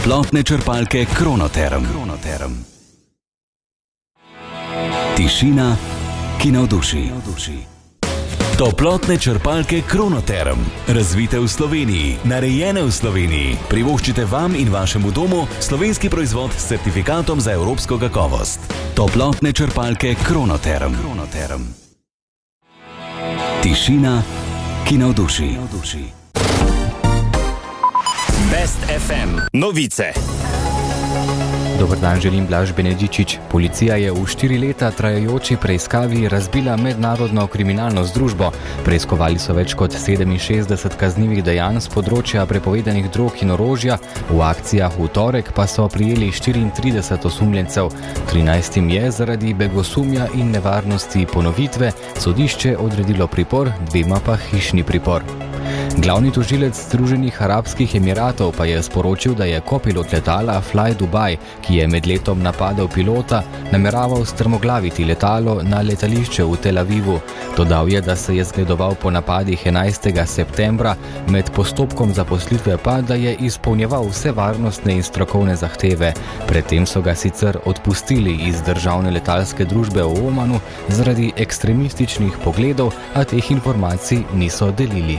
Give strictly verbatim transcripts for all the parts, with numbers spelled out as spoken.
Toplotne črpalke Kronoterm. Kronoterm. Tišina, ki navduši. Toplotne črpalke Kronoterm. Razvite v Sloveniji, narejene v Sloveniji. Privoščite vam in vašemu domu slovenski proizvod s certifikatom za evropsko kakovost. Toplotne črpalke Kronoterm. Kronoterm. Tišina, ki navduši. Best ef em novice. Dober dan, želim Blaž Benedičič. Policija je v štiri leta trajajoči preiskavi razbila mednarodno kriminalno združbo. Preiskovali so več kot sedeminšestdeset kaznivih dejanj z področja prepovedanih drog in orožja. V akcijah v torek pa so prijeli štiriintrideset osumljencev. trinajstim je zaradi begosumja in nevarnosti ponovitve sodišče odredilo pripor, dvema pa hišni pripor. Glavni tožilec Združenih arabskih emiratov pa je sporočil, da je kopilot letala Fly Dubai, ki je med letom napadel pilota, nameraval strmoglaviti letalo na letališče v Tel Avivu. Dodal je, da se je zgledoval po napadih enajstega septembra, med postopkom zaposlitve pa, da je izpolnjeval vse varnostne in strokovne zahteve. Predtem so ga sicer odpustili iz državne letalske družbe v Omanu zaradi ekstremističnih pogledov, a teh informacij niso delili.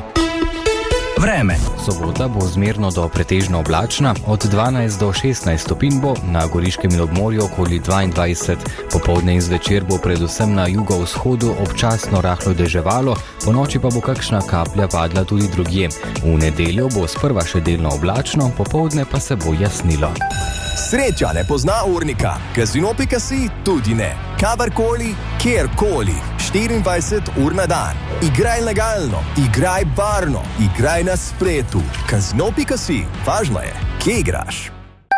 Vreme. Sobota bo zmerno do pretežno oblačna, od dvanajst do šestnajst stopinj bo, na Goriškem in obmorju okoli dvaindvajset. Popoldne in zvečer bo predvsem na jugovzhodu občasno rahlo deževalo, ponoči pa bo kakšna kaplja padla tudi drugje. V nedeljo bo sprva še delno oblačno, popoldne pa se bo jasnilo. Sreča ne pozna urnika, Casino pika si tudi ne. Kadarkoli, kjerkoli, štiriindvajset ur na dan. Igraj legalno, igraj barno, igraj na spletu. Casino pika si, važno je, kje igraš.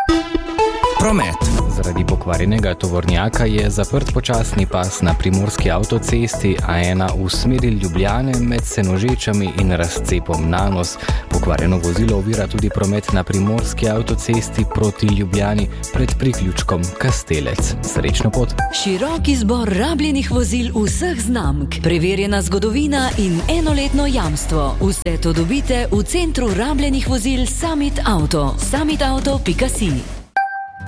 Promet. Zaradi pokvarjenega tovornjaka je zaprt počasni pas na primorski avtocesti A ena v smeri Ljubljane med Senožečami in razcepom Nanos. Pokvarjeno vozilo ovira tudi promet na primorski avtocesti proti Ljubljani pred priključkom Kastelec. Srečno pot! Širok izbor rabljenih vozil vseh znamk, preverjena zgodovina in enoletno jamstvo. Vse to dobite v centru rabljenih vozil Summit Auto. summit auto pika si.